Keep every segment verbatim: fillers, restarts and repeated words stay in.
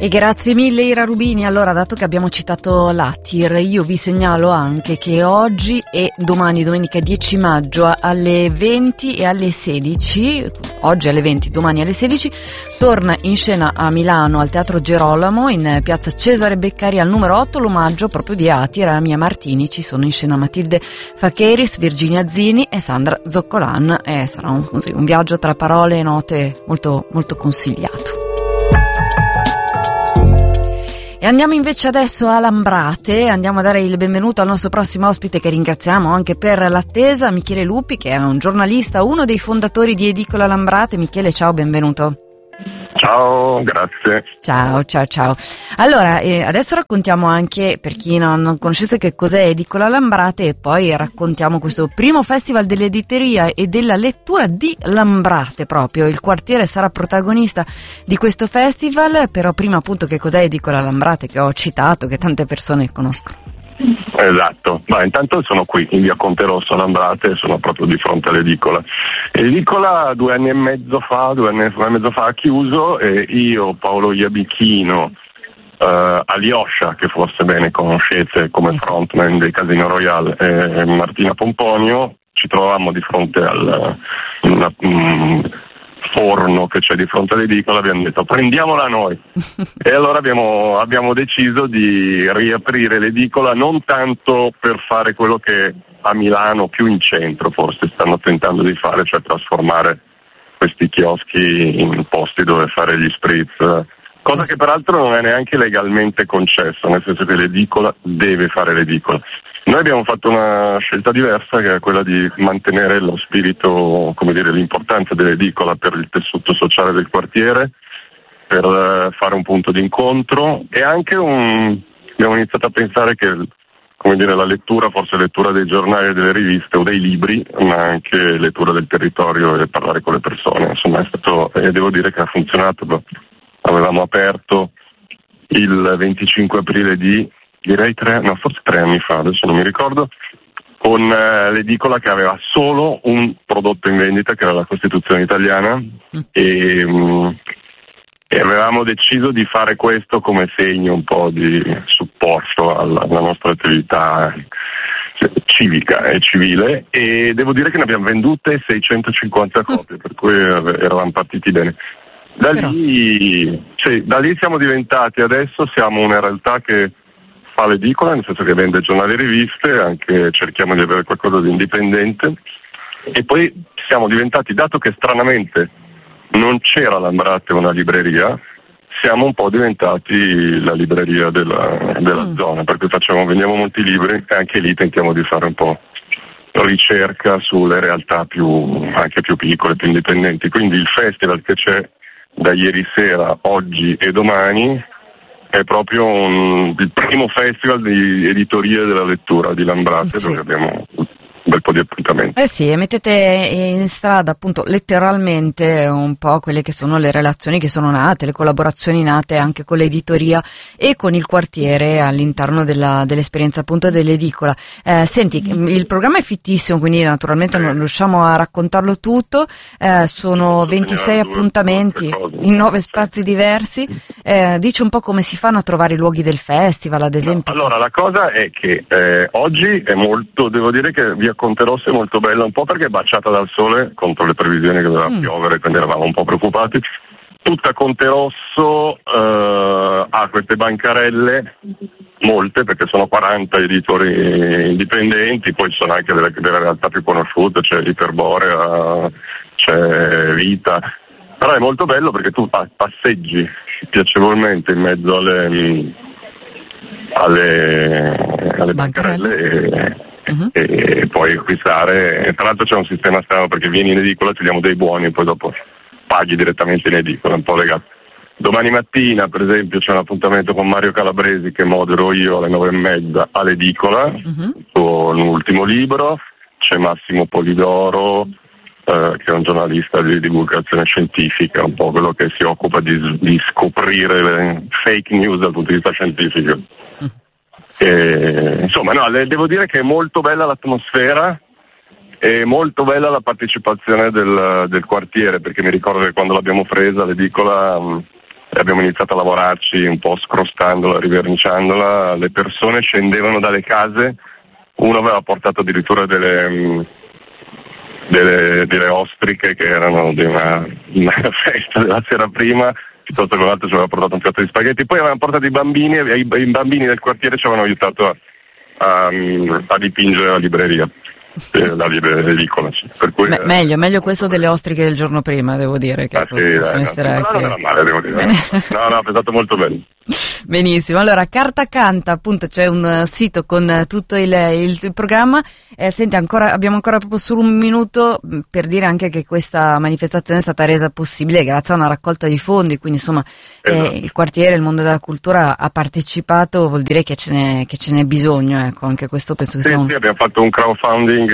E grazie mille Ira Rubini. Allora, dato che abbiamo citato l'Attir, io vi segnalo anche che oggi e domani, domenica dieci maggio, alle venti e alle sedici, oggi alle venti, domani alle sedici, torna in scena a Milano al Teatro Gerolamo in piazza Cesare Beccari al numero otto l'omaggio proprio di Attir a Mia Martini. Ci sono in scena Matilde Facheris, Virginia Zini e Sandra Zoccolan, e sarà un, così, un viaggio tra parole e note molto, molto consigliato. E andiamo invece adesso a Lambrate, andiamo a dare il benvenuto al nostro prossimo ospite, che ringraziamo anche per l'attesa, Michele Lupi, che è un giornalista, uno dei fondatori di Edicola Lambrate. Michele, ciao, benvenuto. Ciao, grazie. Ciao, ciao, ciao. Allora, eh, adesso raccontiamo anche, per chi non, non conoscesse che cos'è Edicola Lambrate, e poi raccontiamo questo primo festival dell'editoria e della lettura di Lambrate proprio. Il quartiere sarà protagonista di questo festival, però prima appunto che cos'è Edicola Lambrate, che ho citato, che tante persone conoscono. Esatto, ma intanto sono qui in via Conte Rosso a Lambrate, sono proprio di fronte all'edicola. L'edicola due anni e mezzo fa, due anni e mezzo fa ha chiuso, e io, Paolo Iabichino, eh, Alyosha, che forse bene conoscete come eh sì. frontman dei Casino Royale, e Martina Pomponio, ci trovavamo di fronte al una, um, forno che c'è di fronte all'edicola, abbiamo detto prendiamola noi. E allora abbiamo, abbiamo deciso di riaprire l'edicola, non tanto per fare quello che a Milano, più in centro forse, stanno tentando di fare, cioè trasformare questi chioschi in posti dove fare gli spritz, cosa che peraltro non è neanche legalmente concessa, nel senso che l'edicola deve fare l'edicola. Noi abbiamo fatto una scelta diversa, che è quella di mantenere lo spirito, come dire, l'importanza dell'edicola per il tessuto sociale del quartiere, per fare un punto di incontro, e anche un, abbiamo iniziato a pensare che, come dire, la lettura, forse lettura dei giornali e delle riviste o dei libri, ma anche lettura del territorio e parlare con le persone. Insomma, è stato, e devo dire che ha funzionato. Avevamo aperto il venticinque aprile di, direi tre, no, forse tre anni fa, adesso non mi ricordo, con eh, l'edicola che aveva solo un prodotto in vendita, che era la Costituzione italiana, mm. e, mh, e avevamo deciso di fare questo come segno un po' di supporto alla, alla nostra attività civica e civile, e devo dire che ne abbiamo vendute seicentocinquanta copie, per cui eravamo partiti bene. Da lì, sì, da lì siamo diventati, adesso siamo una realtà che fa l'edicola, nel senso che vende giornali e riviste, anche cerchiamo di avere qualcosa di indipendente, e poi siamo diventati, dato che stranamente non c'era a Lambrate una libreria, siamo un po' diventati la libreria della, della mm. zona, per cui facciamo, vendiamo molti libri, e anche lì tentiamo di fare un po' ricerca sulle realtà più, anche più piccole, più indipendenti. Quindi il festival che c'è da ieri sera, oggi e domani, è proprio un, il primo festival di editoria della lettura di Lambrate, sì. Dove abbiamo un bel po' di appuntamenti. Eh sì, e mettete in strada appunto letteralmente un po' quelle che sono le relazioni che sono nate, le collaborazioni nate anche con l'editoria e con il quartiere all'interno della, dell'esperienza appunto dell'edicola. Eh, senti, il programma è fittissimo, quindi naturalmente non riusciamo a raccontarlo tutto, eh, sono ventisei appuntamenti in nove spazi diversi. Eh, dici un po' come si fanno a trovare i luoghi del festival, ad esempio? No, allora, la cosa è che eh, oggi è molto, devo dire che via Conte Rosso è molto bella, un po' perché è baciata dal sole contro le previsioni che doveva mm. piovere, quindi eravamo un po' preoccupati. Tutta Conte Rosso eh, ha queste bancarelle, molte, perché sono quaranta editori indipendenti, poi ci sono anche delle, delle realtà più conosciute, c'è Iperborea, c'è Vita, però è molto bello perché tu passeggi piacevolmente in mezzo alle, alle, alle bancarelle e, uh-huh. e puoi acquistare. Tra l'altro c'è un sistema strano, perché vieni in edicola, ti diamo dei buoni e poi dopo paghi direttamente in edicola, un po' legato. Domani mattina, per esempio, c'è un appuntamento con Mario Calabresi che modero io alle nove e mezza all'edicola, uh-huh. con l'ultimo libro. C'è Massimo Polidoro, eh, che è un giornalista di divulgazione scientifica, un po' quello che si occupa di, di scoprire le fake news dal punto di vista scientifico. Uh-huh. E, insomma, no, le, devo dire che è molto bella l'atmosfera. È molto bella la partecipazione del, del quartiere, perché mi ricordo che quando l'abbiamo presa l'edicola, abbiamo iniziato a lavorarci un po' scrostandola, riverniciandola, le persone scendevano dalle case, uno aveva portato addirittura delle, delle, delle ostriche che erano di una, una festa della sera prima, piuttosto che l'altro ci aveva portato un piatto di spaghetti, poi avevano portato i bambini e i, i bambini del quartiere ci avevano aiutato a, a, a dipingere la libreria. La edicola, per cui, Me- meglio, meglio questo delle ostriche del giorno prima, devo dire che ah, sì, possono eh, essere no, anche... non era male, devo dire. No, no, ha pensato molto bene. Benissimo, allora Carta Canta, appunto c'è un sito con tutto il, il, il programma. Eh, senti, ancora, abbiamo ancora proprio solo un minuto per dire anche che questa manifestazione è stata resa possibile grazie a una raccolta di fondi, quindi insomma esatto. eh, il quartiere, il mondo della cultura ha partecipato, vuol dire che ce n'è, che ce n'è bisogno, ecco, anche questo penso che sì, sia un... Sì, abbiamo fatto un crowdfunding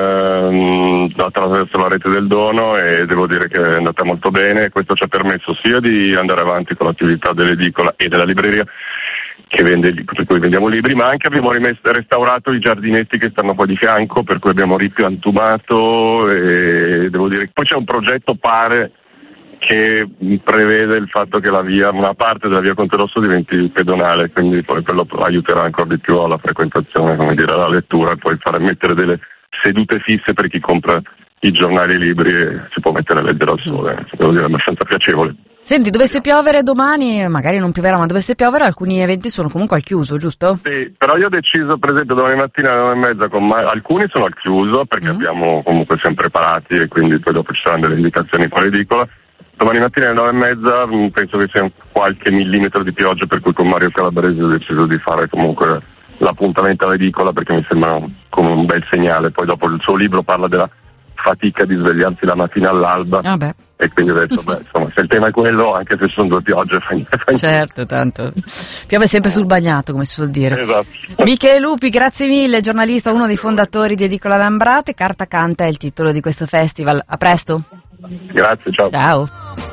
eh, attraverso la rete del dono e devo dire che è andata molto bene. Questo ci ha permesso sia di andare avanti con l'attività dell'edicola e della libreria che vende, per cui vendiamo libri, ma anche abbiamo rimesso, restaurato i giardinetti che stanno qua di fianco, per cui abbiamo ripiantumato e devo dire che poi c'è un progetto, pare, che prevede il fatto che la via, una parte della via Conte Rosso diventi pedonale, quindi poi quello aiuterà ancora di più alla frequentazione, come dire, alla lettura, e poi fare mettere delle sedute fisse per chi compra i giornali e i libri e si può mettere a leggere al sole, devo dire, è abbastanza piacevole. Senti, dovesse piovere domani, magari non pioverà, ma dovesse piovere, alcuni eventi sono comunque al chiuso, giusto? Sì, però io ho deciso, per esempio, domani mattina alle nove e mezza, con ma- alcuni sono al chiuso perché mm. abbiamo comunque sempre preparati e quindi poi dopo ci saranno delle indicazioni fuori edicola. Domani mattina alle nove e mezza penso che sia qualche millimetro di pioggia, per cui con Mario Calabresi ho deciso di fare comunque l'appuntamento all'edicola perché mi sembra come un bel segnale. Poi dopo il suo libro parla della fatica di svegliarsi la mattina all'alba ah beh. e quindi ho detto beh, insomma, se il tema è quello, anche se sono due piogge fa niente. Certo, tanto piove sempre sul bagnato, come si suol dire. Esatto. Michele Lupi, grazie mille, giornalista, uno dei fondatori di Edicola Lambrate. Carta Canta è il titolo di questo festival. A presto. Grazie, ciao. Ciao.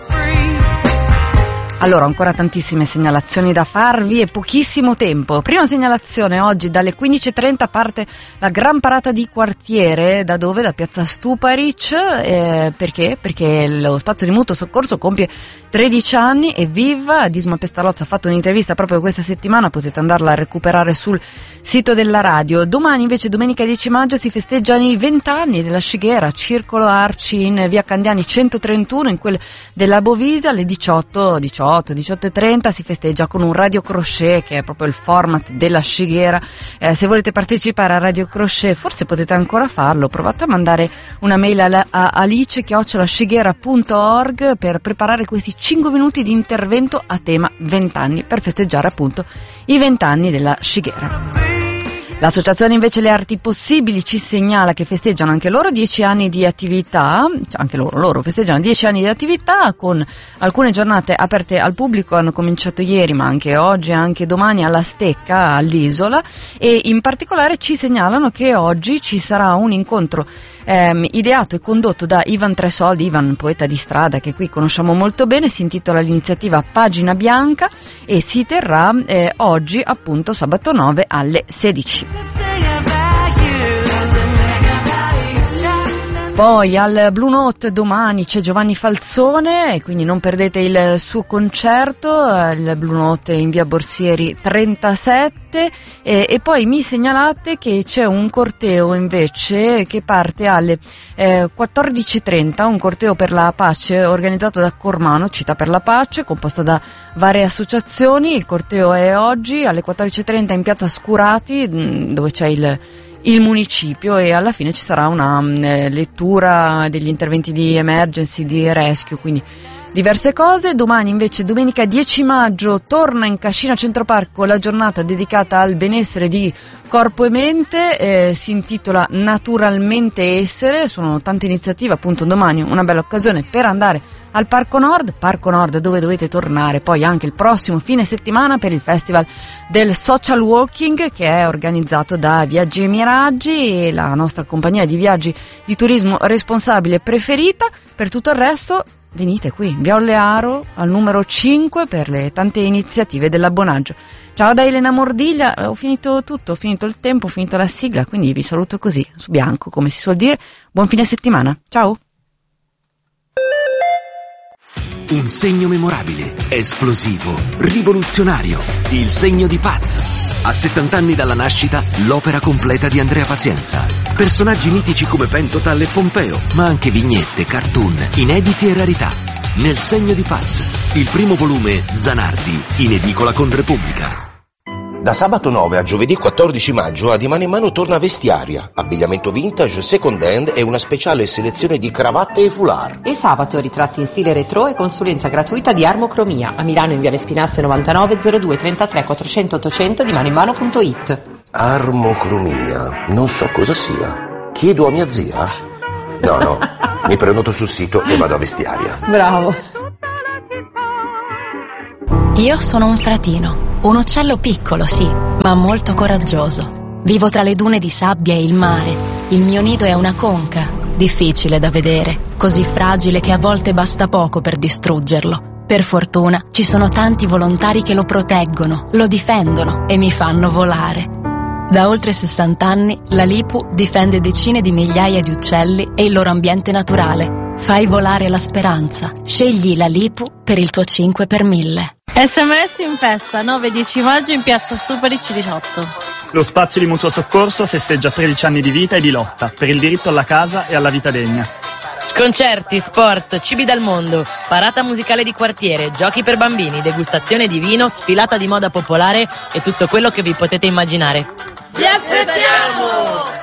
Allora, ancora tantissime segnalazioni da farvi e pochissimo tempo. Prima segnalazione, oggi dalle quindici e trenta parte la gran parata di quartiere, da dove? Da piazza Stuparic, eh, perché? Perché lo spazio di mutuo soccorso compie tredici anni e viva. Disma Pestalozza ha fatto un'intervista proprio questa settimana, potete andarla a recuperare sul sito della radio. Domani invece, domenica dieci maggio, si festeggiano i vent'anni della Scighera, Circolo Arci in via Candiani centotrentuno, in quel della Bovisa, alle diciotto, diciotto diciotto e trenta si festeggia con un Radio Crochet, che è proprio il format della Scighera. Eh, se volete partecipare a Radio Crochet, forse potete ancora farlo, provate a mandare una mail a, a alice chiocciola scighera punto org per preparare questi cinque minuti di intervento a tema vent'anni, per festeggiare appunto i vent'anni della Scighera. L'associazione invece Le Arti Possibili ci segnala che festeggiano anche loro dieci anni di attività, cioè anche loro, loro festeggiano dieci anni di attività con alcune giornate aperte al pubblico, hanno cominciato ieri ma anche oggi e anche domani alla Stecca, all'Isola, e in particolare ci segnalano che oggi ci sarà un incontro ehm, ideato e condotto da Ivan Tresoldi, Ivan poeta di strada che qui conosciamo molto bene, si intitola l'iniziativa Pagina Bianca e si terrà eh, oggi appunto sabato nove alle sedici. Poi al Blue Note domani c'è Giovanni Falzone e quindi non perdete il suo concerto, il Blue Note in via Borsieri trentasette, e, e poi mi segnalate che c'è un corteo invece che parte alle eh, quattordici e trenta, un corteo per la pace organizzato da Cormano, Città per la Pace, composta da varie associazioni. Il corteo è oggi alle quattordici e trenta in piazza Scurati, dove c'è il il municipio, e alla fine ci sarà una eh, lettura degli interventi di emergency, di rescue, quindi diverse cose. Domani invece, domenica dieci maggio, torna in Cascina Centroparco la giornata dedicata al benessere di corpo e mente, eh, si intitola Naturalmente Essere. Sono tante iniziative, appunto domani una bella occasione per andare al Parco Nord, Parco Nord dove dovete tornare poi anche il prossimo fine settimana per il Festival del Social Walking, che è organizzato da Viaggi e Miraggi, e la nostra compagnia di viaggi di turismo responsabile preferita. Per tutto il resto venite qui, Via Ollearo al numero cinque, per le tante iniziative dell'abbonaggio. Ciao da Elena Mordiglia, ho finito tutto, ho finito il tempo, ho finito la sigla, quindi vi saluto così, su bianco, come si suol dire. Buon fine settimana, ciao! Un segno memorabile, esplosivo, rivoluzionario. Il segno di Paz. A settanta anni dalla nascita, l'opera completa di Andrea Pazienza. Personaggi mitici come Pentotal e Pompeo, ma anche vignette, cartoon, inediti e rarità. Nel segno di Paz, il primo volume Zanardi, in edicola con Repubblica. Da sabato nove a giovedì quattordici maggio a Di Mano in Mano torna Vestiaria, abbigliamento vintage, second hand e una speciale selezione di cravatte e foulard. E sabato ritratti in stile retro e consulenza gratuita di armocromia a Milano in Viale Spinasse novantanove zero due trentatré quattrocento ottocento di mano in mano punto it. Armocromia, non so cosa sia. Chiedo a mia zia? No, no, mi prenoto sul sito e vado a Vestiaria. Bravo. Io sono un fratino, un uccello piccolo, sì, ma molto coraggioso. Vivo tra le dune di sabbia e il mare. Il mio nido è una conca, difficile da vedere, così fragile che a volte basta poco per distruggerlo. Per fortuna ci sono tanti volontari che lo proteggono, lo difendono e mi fanno volare. Da oltre sessanta anni la Lipu difende decine di migliaia di uccelli e il loro ambiente naturale. Fai volare la speranza. Scegli la Lipu per il tuo cinque per mille. S M S in festa, nove e dieci maggio in piazza Superic diciotto. Lo spazio di mutuo soccorso festeggia tredici anni di vita e di lotta per il diritto alla casa e alla vita degna. Concerti, sport, cibi dal mondo, parata musicale di quartiere, giochi per bambini, degustazione di vino, sfilata di moda popolare e tutto quello che vi potete immaginare. Vi aspettiamo!